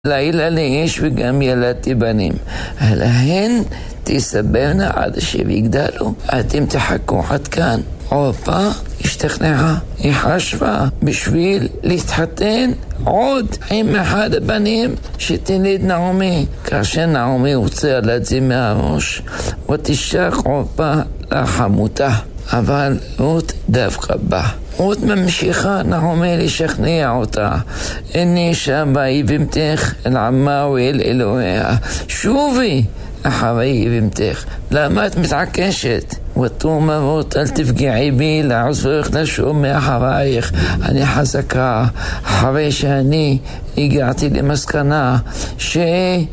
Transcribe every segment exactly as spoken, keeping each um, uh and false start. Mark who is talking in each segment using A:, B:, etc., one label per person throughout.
A: לילה לאיש וגם ילדתי בנים. להן תסברנה עד שיגדלו. אתם תחכו עד כאן. עורפה השתכנעה, היא חשבה בשביל להתחתן עוד עם אחד הבנים שתליד נעמי. כאשר נעמי הוציאה את זה מהראש ותשך עורפה לחמותה, אבל רות דווקא בה. רות ממשיכה נעמי לשכנע אותה. אני שבה יבמתך אל עמה ואל אלוהיה, שובי אחרי יבמתך. למה את מתעקשת? ותאמר רות אל תפגעי בי לעזבך לשוב מאחרייך. אני חזקה. אחרי שאני הגעתי למסקנה שדת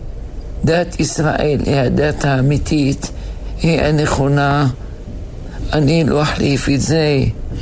A: ישראל היא הדת האמיתית, היא הנכונה, אני לא אחליף את זה.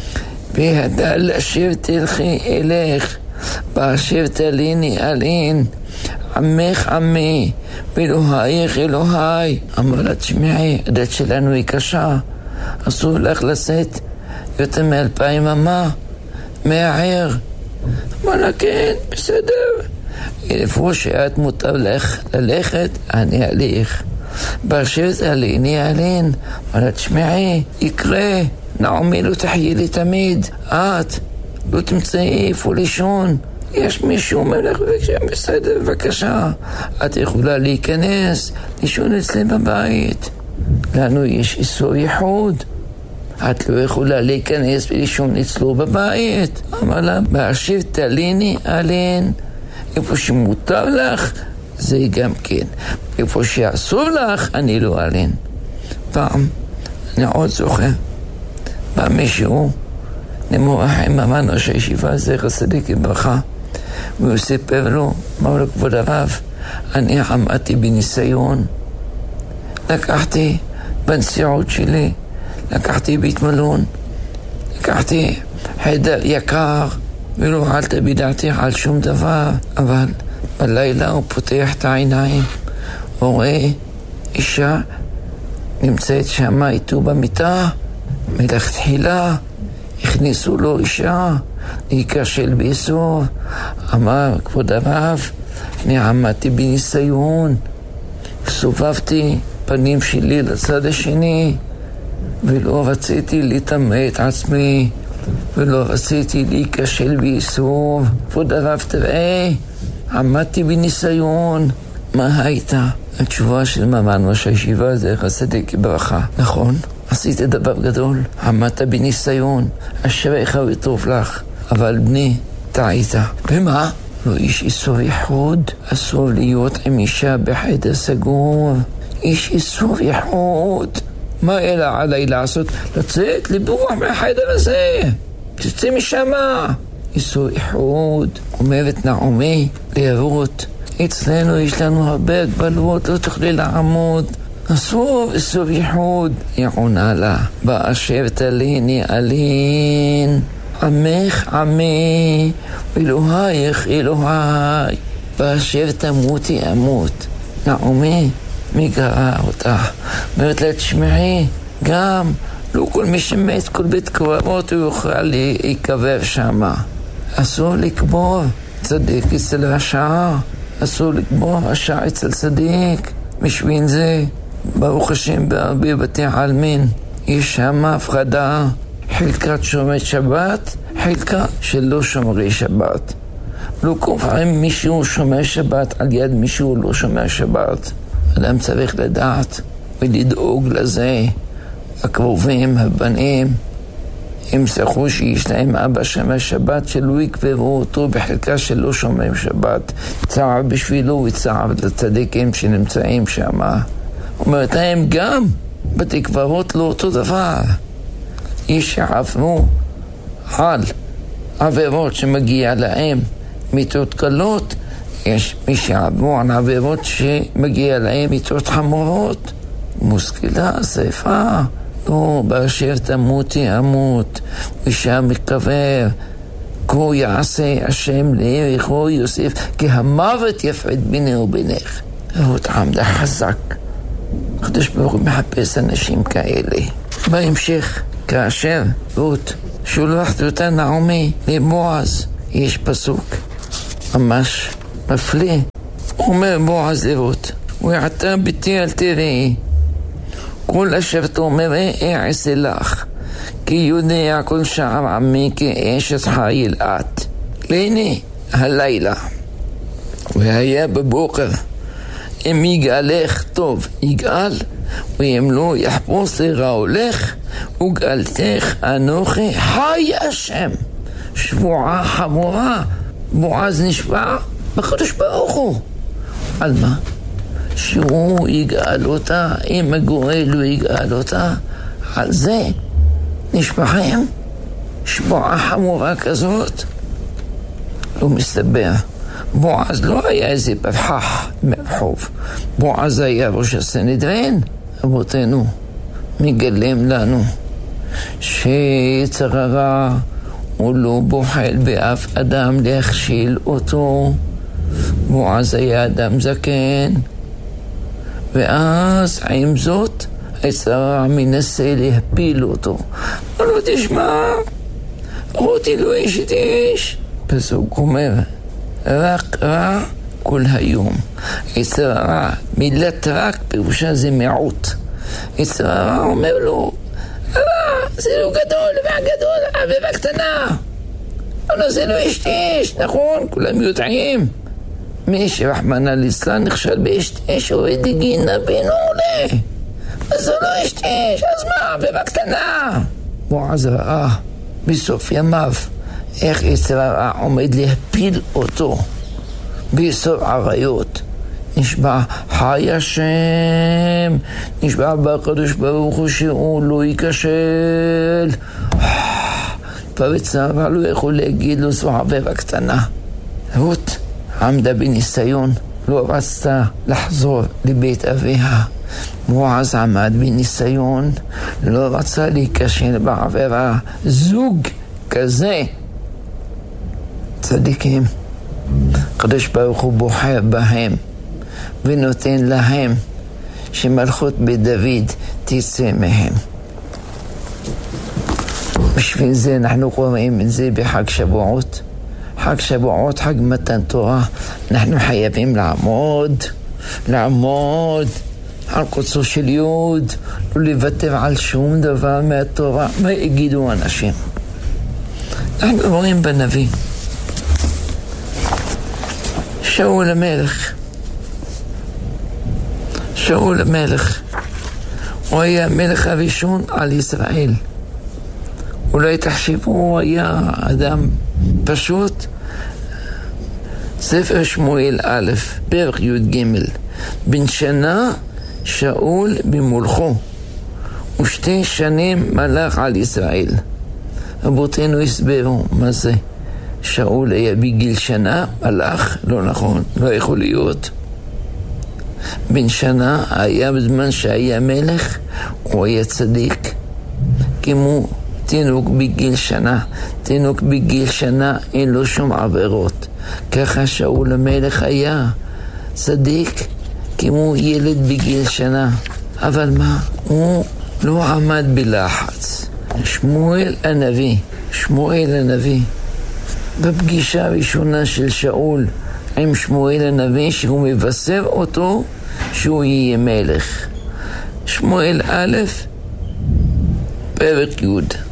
A: והדל אשר תלכי אלך באשר תליני אלין, עמך עמי ואלוהיך אלוהי. אמר לה תשמעי, הדת שלנו היא קשה, אסור לך לשאת יותר מאלפיים אמה מהעיר. אמר לה כן, בסדר, איפה שאת מותר לך ללכת אני אליך. באשר תליני אלין. אמר לה תשמעי, יקרה, נעמי לא תחיה לי תמיד, את לא תמצאי איפה לישון. יש מישהו מלך וכשם בסדר, בבקשה, את יכולה להיכנס לישון אצלי בבית, לנו יש איסור ייחוד, את לא יכולה להיכנס ולישון אצלו בבית. אמר לה באשר תליני אלין, איפה שמותר לך זה גם כן, איפה שאסור לך אני לא אלין. פעם אני עוד זוכר, בא מישהו נמוח עם אמן ראש הישיבה זכר צדיק לברכה, והוא סיפר לו, אמר לו כבוד הרב, אני עמדתי בניסיון, לקחתי בנסיעות שלי, לקחתי בית מלון, לקחתי חדר יקר, ולא עלתה בדעתי על שום דבר. אבל בלילה הוא פותח את העיניים, הוא רואה אישה נמצאת שמה איתו במיטה. מלכתחילה הכניסו לו אישה להיכשל ביסור. אמר כבוד הרב, אני עמדתי בניסיון, סובבתי פנים שלי לצד השני, ולא רציתי לטמא את עצמי, ולא רציתי להיכשל ביסור. כבוד הרב תראה, עמדתי בניסיון. מה הייתה התשובה של ממן ראש הישיבה זכר צדיק לברכה? נכון, עשית דבר גדול, עמדת בניסיון, אשריך וטוב לך, אבל בני, טעית. ומה? לא איש איסור ייחוד, אסור להיות עם אישה בחדר סגור. איש איסור ייחוד, מה אלא עליי לעשות? לצאת, לברוח מהחדר הזה, תצא משמה. איסור ייחוד. אומרת נעמי לרות, אצלנו יש לנו הרבה הגבלות, לא תוכלי לעמוד, אסור איסור ייחוד. היא עונה לה, באשר תליני אלין, עמך עמי ואלוהיך אלוהי, באשר תמותי אמות. נעמי מי גרע אותה? אומרת לה תשמעי, גם לא כל מי שמת כל בית קברות הוא יוכל להיקבר שמה. אסור לקבור צדיק אצל רשע, אסור לקבור רשע אצל צדיק. משבין זה ברוך השם בהרבה בתי עלמין יש שם הפרדה, חלקת שומרי שבת, חלקה שלא שומרי שבת. לא קובעים מישהו שומר שבת על יד מישהו לא שומר שבת. אדם צריך לדעת ולדאוג לזה. הקרובים, הבנים, הם זכו שיש להם אבא שומר שבת, שלא יקברו אותו בחלקה שלא שומר שבת. צער בשבילו וצער לצדיקים שנמצאים שם. אומרת להם גם בתי קברות לא אותו דבר. יש שעברו על עבירות שמגיע להם מיתות קלות, יש מי שעברו על עבירות שמגיע להם מיתות חמורות. מושכלה, שריפה, לא באשר תמותי אמות ושם מקבר, כה יעשה השם ליריחו יוסף, כי המוות יפעד ביני ובינך. רות עמדה חזק. הקדוש ברוך הוא מחפש אנשים כאלה. בהמשך, כאשר רות שולחת אותה נעמי לבועז, יש פסוק ממש מפליא. אומר בועז לרות, ועתה ביתי אל תראי, כל אשר תאמרי אעשה לך, כי יודע כל שער עמי כי אשת חיל את. והנה הלילה, והיה בבוקר, אם יגאלך טוב יגאל, ואם לא יחפוש לרעולך, וגאלתך אנוכי חי השם. שבועה חמורה. בועז נשבע בקדוש ברוך הוא. על מה? שהוא יגאל אותה, אם הגואל לא יגאל אותה. על זה נשבעים שבועה חמורה כזאת. לא מסתבר. בועז לא היה איזה פרחח מרחוב. בועז היה ראש הסנהדרין. אבותינו מגלם לנו שיצר הרע הוא לא בוחל באף אדם להכשיל אותו. בועז היה אדם זקן, ואז עם זאת יצר הרע מנסה להפיל אותו. אבל לא תשמע, רותי לא אשת איש. פסוק אומר, רק רע כל היום. יצר הרע, מילת רק פירושה זה מיעוט. יצר הרע אומר לו, זה לא גדול, והגדול, עבירה קטנה. אבל זה לא אשת איש, נכון? כולם יודעים. מי שרחמנא ליצלן נכשל באשת איש, עובד לגינה בינו עולה. אז זה לא אשת איש, אז מה, עבירה קטנה. בועז ראה בסוף ימיו איך יצר הרע עומד להפיל אותו ביסוד עריות. נשבע חי השם, נשבע בקדוש ברוך הוא שהוא לא ייכשל. פריצה הרע לא יכול להגיד לו זו עבירה קטנה. רות עמדה בניסיון, לא רצתה לחזור לבית אביה. בועז עמד בניסיון, לא רצה להיכשל בעבירה. זוג כזה צדיקים, הקדוש ברוך הוא בוחר בהם ונותן להם שמלכות בית דוד תצא מהם. בשביל זה אנחנו קוראים את זה בחג שבועות. חג שבועות, חג מתן תורה. אנחנו חייבים לעמוד, לעמוד על קוצו של יוד, לא לוותר על שום דבר מהתורה. מה יגידו אנשים? אנחנו רואים בנביא שאול המלך. שאול המלך הוא היה המלך הראשון על ישראל. אולי תחשבו, הוא היה אדם פשוט. ספר שמואל א', פרק י' ג', בן שנה שאול במולכו, ושתי שנים מלך על ישראל. רבותינו הסבירו מה זה. שאול היה בגיל שנה מלך? לא נכון, לא יכול להיות. בן שנה היה בזמן שהיה מלך, הוא היה צדיק כמו תינוק בגיל שנה. תינוק בגיל שנה אין לו שום עבירות. ככה שאול המלך היה צדיק כמו ילד בגיל שנה. אבל מה? הוא לא עמד בלחץ. שמואל הנביא, שמואל הנביא, בפגישה הראשונה של שאול עם שמואל הנביא, שהוא מבשר אותו שהוא יהיה מלך. שמואל א', פרק י',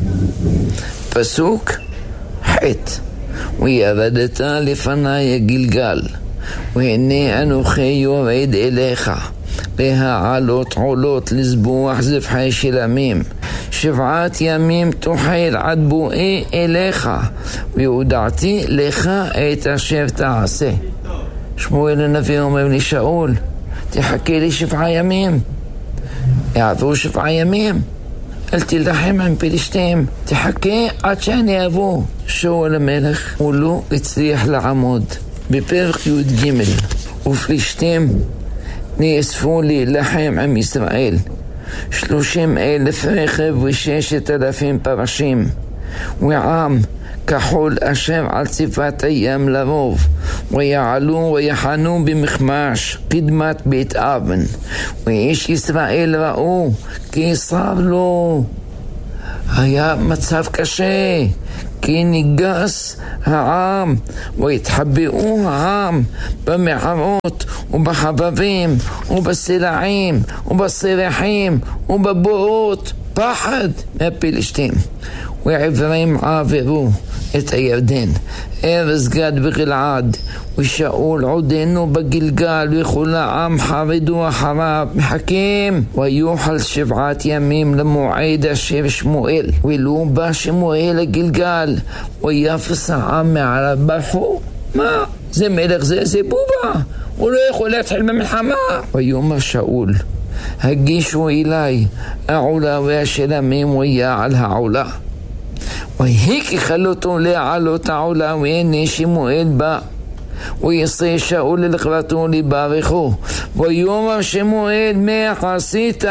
A: פסוק ח', וירדת לפני הגלגל, והנה אנוכי יורד אליך להעלות עולות לזבוח זבחי שלמים. שבעת ימים תאכל עד בואי אליך, והודעתי לך את אשר תעשה. שמואל הנביא אומר לי, שאול, תחכה לי שבעה ימים. יעברו שבעה ימים, אל תלחם עם פלישתים, תחכה עד שאני אבוא. שאול המלך הוא לא הצליח לעמוד. בפרק י' ג', ופלישתים נאספו להילחם עם ישראל, שלושים אלף רכב וששת אלפים פרשים, ועם כחול אשר על צפת הים לרוב, ויעלו ויחנו במחמש קדמת בית אבן. ואיש ישראל ראו כי יסרב לו היה מצב קשה, כי ניגס העם, והתחבאו העם במערות ובחבבים ובסלעים ובסרחים ובבורות, פחד מהפלישתים. ועברים עברו את הירדן, ארז גד וגלעד, ושאול עודנו בגלגל, וכל העם חרדו אחריו מחכים. ויוחל שבעת ימים למועד אשר שמואל, ולא בא שמואל לגלגל, ויפס העם מעליו. ברחו, מה? זה מלך, זה זה בובה, הוא לא יכול להתחיל במלחמה. ויאמר שאול, הגישו אליי העולה והשלמים, ויעל העולה. ויהי ככלותו לעלות העולה, והנה שמואל בא. ויעשה שאול לכבתו לברכו, ויאמר שמואל, מה עשית?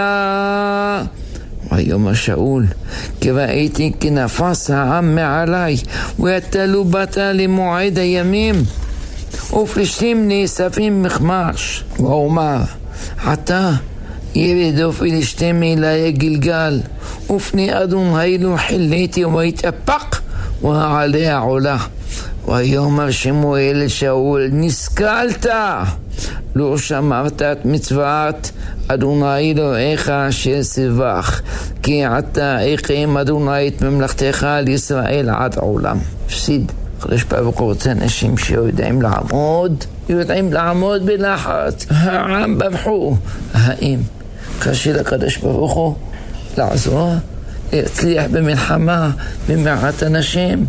A: ויאמר שאול, כי ראיתי כי נפס העם מעלי, ואתה לא באת למועד הימים, ופלישתים נאספים מחמש. ואומר, עתה ירדו פלישתים אלי גלגל, ופני אדוני לא חיליתי, ויתאפק והעלה העולה. ויאמר שמואל לשאול, נסכלת, לא שמרת את מצוות אדוני אלוהיך אשר ציווך, כי עתה יקיים אדוני את ממלכתך על ישראל עד עולם. הפסיד. הקדוש ברוך הוא רוצה אנשים שיודעים לעמוד, יודעים לעמוד בלחץ. העם ברחו. האם קשה לקדוש ברוך הוא לעזור, להצליח במלחמה במעט אנשים?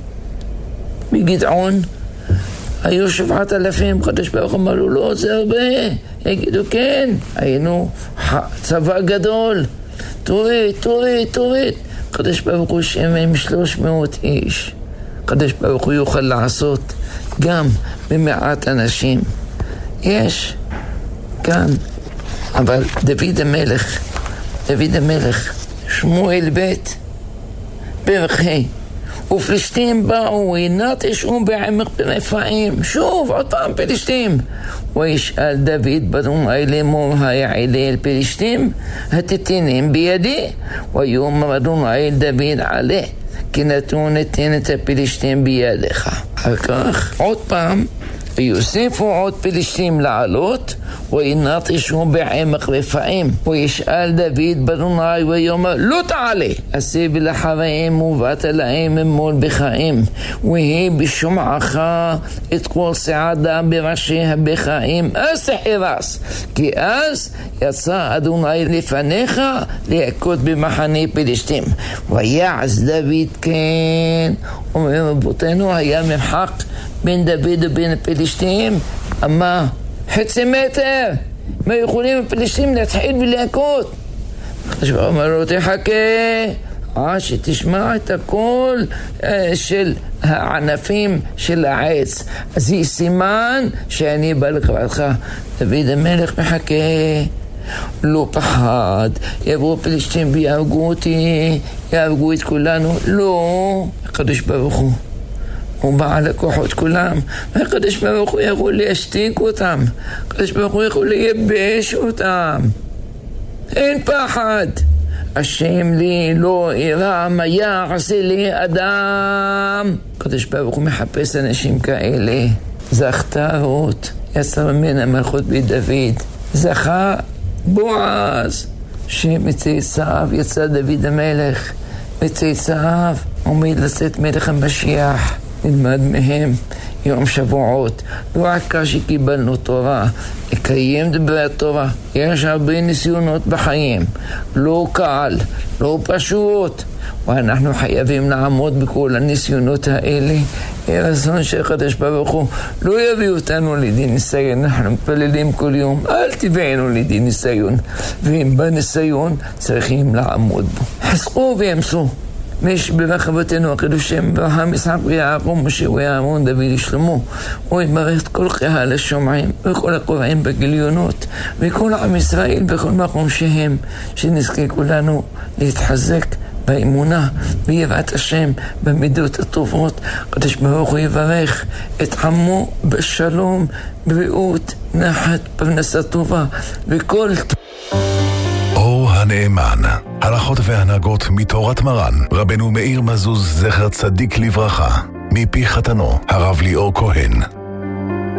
A: בגדעון היו שבעת אלפים, קדוש ברוך הוא אמר לו, לא, זה הרבה. יגידו כן, היינו צבא גדול, תוריד, תוריד, תוריד. קדוש ברוך הוא שמם שלוש מאות איש. קדוש ברוך הוא יוכל לעשות גם במעט אנשים. יש כאן, אבל דוד המלך, דוד המלך, שמואל בית, ברכי, ופלישתים באו, ינטשו בעמק ברפאים. שוב, עוד פעם פלישתים. וישאל דוד באדוני לאמור, היעלה אל פלישתים התיתנים בידי? ויאמר אדוני אל דוד, עלה, כי נתון נתן את הפלישתים בידיך. אחר כך עוד פעם ויוסיפו עוד פלישתים לעלות, וינטשו בעמק רפאים. וישאל דוד באדוני ויאמר, לא תעלה, עשה לאחריהם ובאת להם ממול בחיים, ויהי בשומעך את כל צעדה בראשי הבחיים, אז תחרס, כי אז יצא אדוני לפניך להכות במחנה פלישתים. ויעש דוד כן. אומר רבותינו, היה מרחק בין דוד ובין הפלישתים, אמה חצי מטר. מה יכולים הפלישתים להתחיל ולהכות? הקדוש ברוך הוא אמר לו, תחכה עד שתשמע את הקול של הענפים של העץ, אז היא סימן שאני בא לקראתך. דוד המלך מחכה, לא פחד, יבואו פלישתים ויהרגו אותי, יהרגו את כולנו. לא, הקדוש ברוך הוא הוא בעל הכוחות כולם. הקדוש ברוך הוא יכול להשתיק אותם, הקדוש ברוך הוא יכול לייבש אותם. אין פחד. השם לי לא ירא מה יעשה לי אדם. הקדוש ברוך הוא מחפש אנשים כאלה. זכתה רות, יצא ממנה מלכות בית דוד. זכה בועז, שמצאצאיו יצא דוד המלך. מצאצאיו עומד לצאת מלך המשיח. נלמד מהם יום שבועות, לא רק שקיבלנו תורה, לקיים דברי התורה. יש הרבה ניסיונות בחיים, לא קל, לא פשוט, ואנחנו חייבים לעמוד בכל הניסיונות האלה. רצון שהקדוש ברוך הוא לא יביא אותנו לדין ניסיון. אנחנו מתפללים כל יום, אל תביאנו לדין ניסיון, ואם בניסיון צריכים לעמוד בו. חסקו וימסו. מש ברחבתנו הקדושים, אברהם, יצחק ויעקב, משה ואהרון, דוד ושלמה. הוא יברך את כל קהל השומעים וכל הקוראים בגיליונות וכל עם ישראל בכל מקום שהם, שנזכה כולנו להתחזק באמונה ביראת השם, במידות הטובות. הקדוש ברוך הוא יברך את עמו בשלום, בריאות, נחת, פרנסה טובה וכל טוב.
B: הנאמן. הלכות והנהגות מתורת מרן, רבנו מאיר מזוז זכר צדיק לברכה, מפי חתנו, הרב ליאור כהן.